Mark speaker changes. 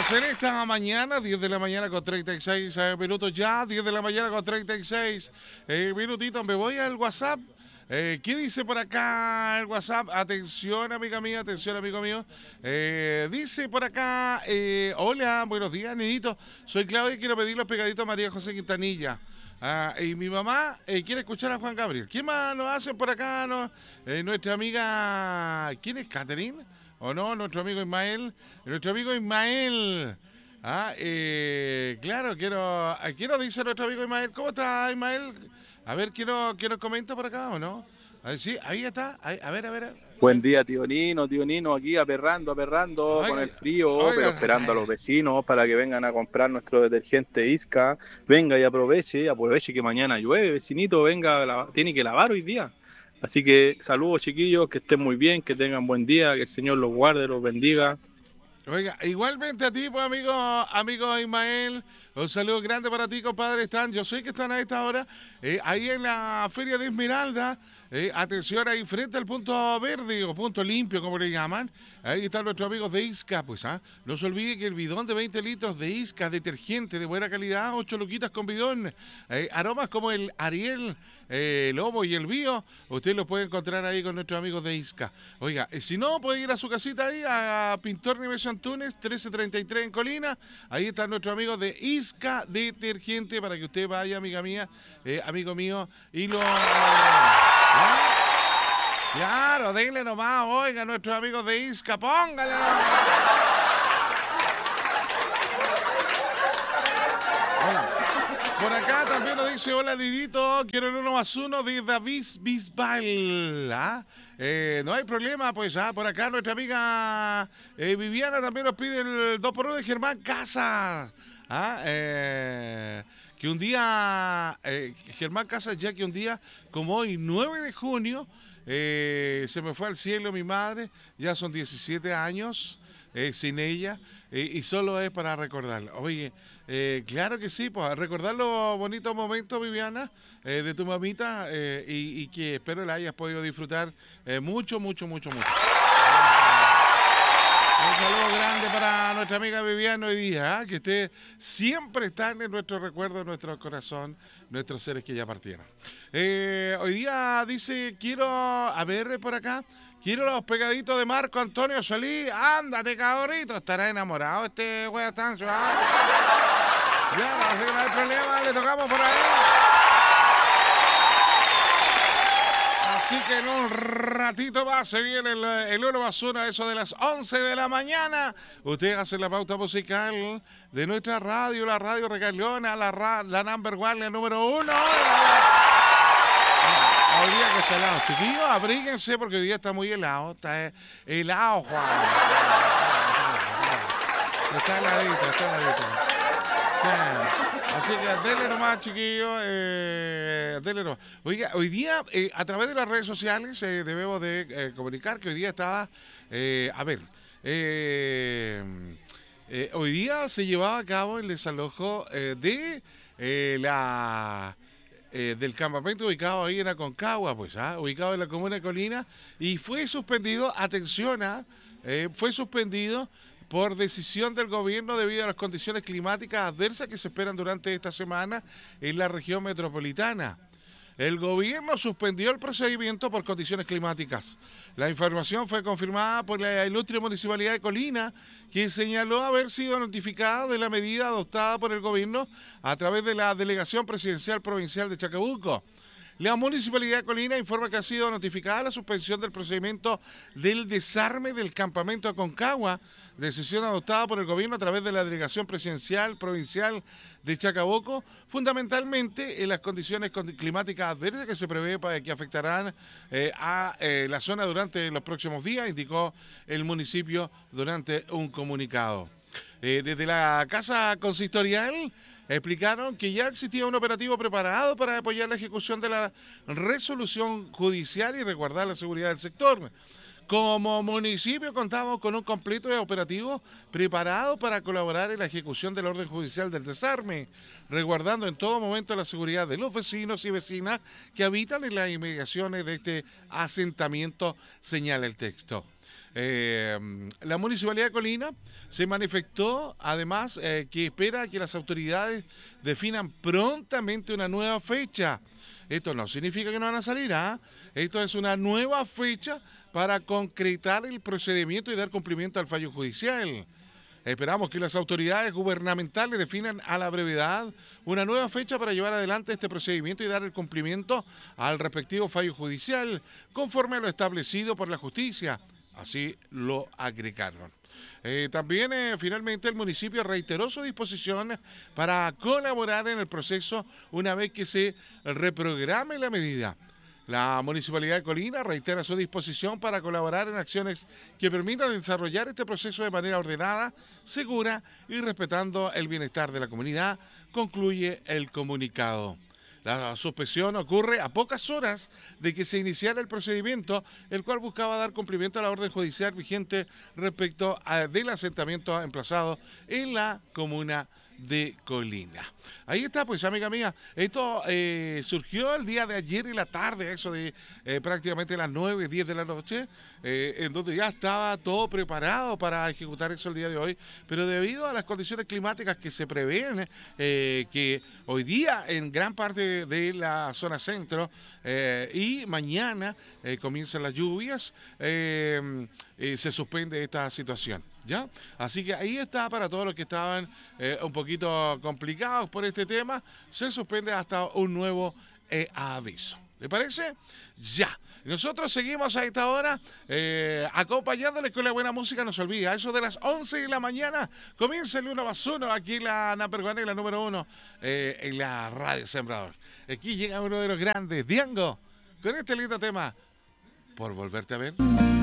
Speaker 1: Seguimos en esta mañana, 10 de la mañana con 36 minutos ya, 10 de la mañana con 36 minutitos. Me voy al WhatsApp. ¿Qué dice por acá el WhatsApp? Atención, amiga mía, atención, amigo mío. Dice por acá, hola, buenos días, niñito. Soy Claudia y quiero pedir los pegaditos a María José Quintanilla. Y mi mamá quiere escuchar a Juan Gabriel. ¿Quién más nos hace por acá? No? Nuestra amiga, ¿quién es? ¿Catherine? ¿O no? Nuestro amigo Ismael. Nuestro amigo Ismael. Claro, quiero dice nuestro amigo Ismael. ¿Cómo está, Ismael? A ver, quiero comenta por acá, ¿o no? A ver, sí, ahí está. Ahí, a ver, a ver.
Speaker 2: Buen día, tío Nino, aquí aperrando con
Speaker 1: Oiga,
Speaker 2: el frío, pero
Speaker 1: oiga,
Speaker 2: esperando a los vecinos para que vengan a comprar nuestro detergente Isca. Venga y aproveche que mañana llueve, vecinito, venga, tiene que lavar hoy día. Así que saludos, chiquillos, que estén muy bien, que tengan buen día, que el Señor los guarde, los bendiga.
Speaker 1: Oiga, igualmente a ti, pues, amigo Ismael, un saludo grande para ti, compadre. Yo sé que están a esta hora ahí en la Feria de Esmeralda. Atención, ahí frente al punto verde o punto limpio, como le llaman. Ahí están nuestros amigos de Isca, pues, no se olvide que el bidón de 20 litros de Isca, detergente de buena calidad, 8 luquitas con bidón. Aromas como el Ariel, el Lobo y el Bío, usted lo puede encontrar ahí con nuestros amigos de Isca. Oiga, si no, puede ir a su casita ahí, a Pintor Nieves Antunes, 1333 en Colina. Ahí están nuestros amigos de Isca Detergente, para que usted vaya, amiga mía, amigo mío, y lo... Claro, denle nomás, oiga, nuestros amigos de Isca, póngale nomás. Por acá también nos dice, hola Lidito, quiero el 1+1 de David Bisbal. No hay problema, pues, por acá nuestra amiga Viviana también nos pide el 2x1 de Germán Casas. Que un día, Germán Casas, ya que un día, como hoy, 9 de junio, se me fue al cielo mi madre, ya son 17 años sin ella, y solo es para recordarla. Oye, claro que sí, pues recordar los bonitos momentos, Viviana, de tu mamita, y que espero la hayas podido disfrutar mucho. Un saludo grande para nuestra amiga Viviana hoy día, que usted siempre está en nuestro recuerdo, en nuestro corazón, nuestros seres que ya partieron. Hoy día dice, a ver por acá, quiero los pegaditos de Marco Antonio Solí. Ándate, cabrito, estará enamorado este güey tan suave. Ya, así que no hay problema, le tocamos por ahí. Así que en un ratito más se viene el 1+1, eso de las 11 de la mañana. Usted hace la pauta musical de nuestra radio, la radio Regalona, la number one, la número 1. Hoy día que está helado. Chiquillos, abríguense porque hoy día está muy helado. Está helado, Juan. Está heladito. Sí. Así que denle nomás, chiquillos, denle nomás. Oiga, hoy día, a través de las redes sociales, debemos de comunicar que hoy día estaba, hoy día se llevaba a cabo el desalojo del campamento ubicado ahí en Aconcagua, pues, ubicado en la comuna de Colina, y fue suspendido, atención, fue suspendido por decisión del gobierno debido a las condiciones climáticas adversas que se esperan durante esta semana en la región metropolitana. El gobierno suspendió el procedimiento por condiciones climáticas. La información fue confirmada por la ilustre Municipalidad de Colina, quien señaló haber sido notificada de la medida adoptada por el gobierno a través de la Delegación Presidencial Provincial de Chacabuco. La Municipalidad de Colina informa que ha sido notificada la suspensión del procedimiento del desarme del campamento Aconcagua, decisión adoptada por el gobierno a través de la Delegación Presidencial Provincial de Chacabuco, fundamentalmente en las condiciones climáticas adversas que se prevé para que afectarán a la zona durante los próximos días, indicó el municipio durante un comunicado. Desde la Casa Consistorial explicaron que ya existía un operativo preparado para apoyar la ejecución de la resolución judicial y resguardar la seguridad del sector. Como municipio contamos con un completo operativo preparado para colaborar en la ejecución del orden judicial del desarme, resguardando en todo momento la seguridad de los vecinos y vecinas que habitan en las inmediaciones de este asentamiento, señala el texto. La Municipalidad de Colina se manifestó, además, que espera que las autoridades definan prontamente una nueva fecha. Esto no significa que no van a salir, ¿ah? Esto es una nueva fecha para concretar el procedimiento y dar cumplimiento al fallo judicial. Esperamos que las autoridades gubernamentales definan a la brevedad una nueva fecha para llevar adelante este procedimiento y dar el cumplimiento al respectivo fallo judicial, conforme a lo establecido por la justicia. Así lo agregaron. También, finalmente, el municipio reiteró su disposición para colaborar en el proceso una vez que se reprograme la medida. La Municipalidad de Colina reitera su disposición para colaborar en acciones que permitan desarrollar este proceso de manera ordenada, segura y respetando el bienestar de la comunidad, concluye el comunicado. La suspensión ocurre a pocas horas de que se iniciara el procedimiento, el cual buscaba dar cumplimiento a la orden judicial vigente respecto del asentamiento emplazado en la comuna de Colina. Ahí está, pues, amiga mía. Esto surgió el día de ayer en la tarde, eso de prácticamente las 9, 10 de la noche, en donde ya estaba todo preparado para ejecutar eso el día de hoy, pero debido a las condiciones climáticas que se prevén, que hoy día en gran parte de la zona centro y mañana comienzan las lluvias, se suspende esta situación. ¿Ya? Así que ahí está, para todos los que estaban un poquito complicados por este tema, se suspende hasta un nuevo aviso. ¿Le parece? Ya. Nosotros seguimos a esta hora acompañándoles con la buena música. No se olvide, a eso de las 11 de la mañana comienza el 1 más 1 aquí en la Naperguana, la número 1 en la Radio Sembrador. Aquí llega uno de los grandes, Diango, con este lindo tema, Por Volverte a Ver.